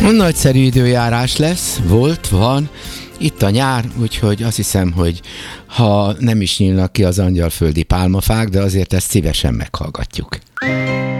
Nagyszerű időjárás lesz, van, itt a nyár, úgyhogy azt hiszem, hogy ha nem is nyílnak ki az angyalföldi pálmafák, de azért ezt szívesen meghallgatjuk.